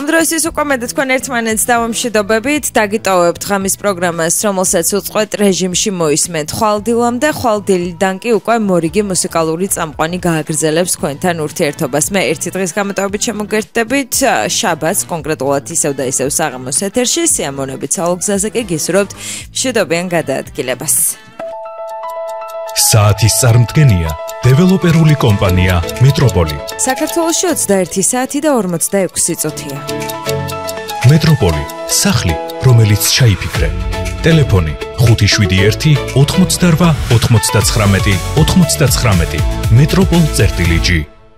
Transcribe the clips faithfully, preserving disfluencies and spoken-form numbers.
დროისთვის უკვე მე და თქვენ ერთმანეთს დავამშვიდობებით, დაგიტოვებთ ღამის პროგრამას, რომელსაც უწყვეტ რეჟიმში მოისმენთ ხვალდილამდე, ხვალდილიდან კი უკვე მორიგი მუსიკალური წამყვანი გააგრძელებს თქვენთან ურთიერთობას. მე ერთი დღის გამოტოვებით შემოგერთდებით, შაბათს კონკრეტულად ისევ და ისევ საღამოს ეთერში, სიამოვნებით საოლგზაზე კი გისურვებთ მშვიდობიან გადაადგილებას. საათის წარმდგენია დეველოპერული კომპანია მეტროპოლი. საქართველოში ოცდაერთი საათი და ორმოცდაექვსი წუთია. მეტროპოლი, სახლი, რომელიც ჩაიფიქრე. ტელეფონი ხუთი შვიდი ერთი ოთხმოცდარვა ოთხმოცდაცხრამეტი ოთხმოცდაცხრამეტი. მეტროპოლ.ჯი.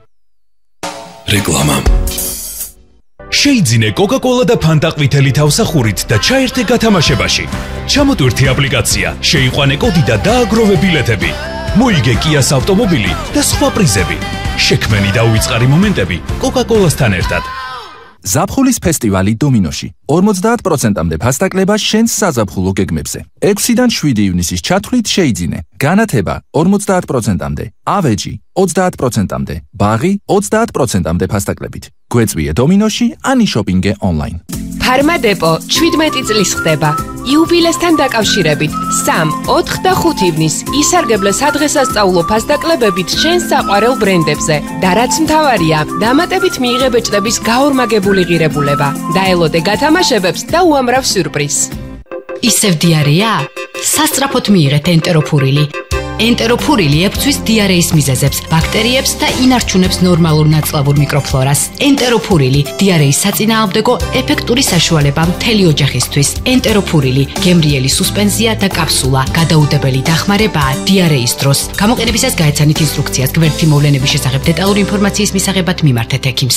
რეკლამა. შეიძინე კოკა-კოლა და ფანტა ყვითელი თავსახურით და ჩაერთე გათამაშებაში. ჩამოტვირთე აპლიკაცია, შეიყვანე კოდი და დააგროვე ბილეთები. მოიგე კიას ავტომობილი და სხვა პრიზები. შექმენი და უიწყარი მომენტები კოკა-კოლასთან ერთად. ზაფხულის ფესტივალი დომინოში. ორმოცდაათ პროცენტამდე ფასტაკლება შენს საზაფხულო გეგმებზე. ექვსიდან შვიდი ივნისის ჩათვლით შეიძინე. განათება ორმოცდაათ პროცენტამდე, ავეჯი ოცდაათ პროცენტამდე, ბაღი ოცდაათ პროცენტამდე ფასტაკლებით. გვეწვიე დომინოში, ანი შოპინგე ონლაინ. ფარმადეპო ჩვიდმეტი წლის ხდება. იუბილესთან დაკავშირებით სამ, ოთხ და ხუთი ივნის ისარგებლე სადღესასწაულო ფასტაკლებებით შენს საყვარელ ბრენდებზე და რაც მთავარია, დამატებით მიიღე ბეჭდების გაორმაგებული ღირებულება. დაელოდე გათამაშებებს და უამრავ სიურპრიზს. ისევ დიარეა? სასწრაფოდ მიიღეთ ენტეროფურილი. ენტეროფურილი ებრძვის დიარეის მიზეზებს, ბაქტერიებს და ინარჩუნებს ნორმალურ ნაწლავურ მიკროფლორას. ენტეროფურილი დიარეის საწინააღმდეგო ეფექტური საშუალება მთელი ოჯახისთვის. ენტეროფურილი გემრიელი სუსპენზია და კაფსულა, გადაუდებელი დახმარებაა დიარეის დროს. გამოყენებისას გაეცანით ინსტრუქციას. გვერდითი მოვლენების შესახებ დეტალური ინფორმაციის მისაღებად მიმართეთ ექიმს.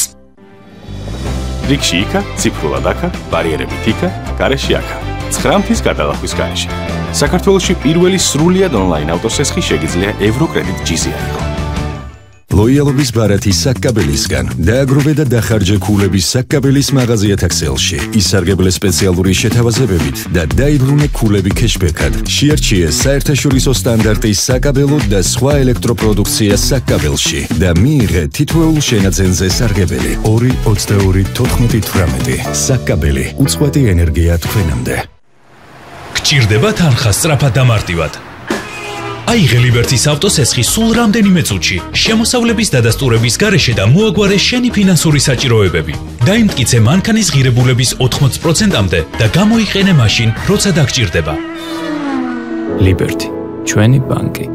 რიგში იქა, ციფრულად აქა, ბარიერებით იქა, გარეში აქა. ცხრამთის გადალახვის გარეშე. საქართველოში პირველი სრულიად ონლაინ ავტოსესხი შეგიძლია ევროკრედიტ ჯი-ზე აიღო. ლოიალობის ბარათი საკკაბელისგან დააგროვე და დახარჯე ქულების საკკაბელის მაღაზიათა ქსელში. ისარგებლე სპეციალური შეთავაზებებით და დაიბრუნე ქულები ქეშბექად. შეარჩიე საერთაშორისო სტანდარტის საკაბელო და სხვა ელექტროპროდუქცია საკკაბელში და მიიღე თითოეულ შენაძენზე სარგებელი. ორი ოცდაორი თოთხმეტი თვრამეტი. საკკაბელი უწყვეტი ენერგია თქვენამდე. გჭირდება თანხა სწრაფად და მარტივად. აიღე ლიბერტის ავტოსესხი სულ რამდენიმე წუთში, შემოსავლების დადასტურების გარეშე და მოაგვარე შენი ფინანსური საჭიროებები. დაიმტკიცე მანქანის ღირებულების ოთხმოცი პროცენტამდე და გამოიყენე მაშინ, როცა დაგჭირდება. ლიბერტი, ჩვენი ბანკი.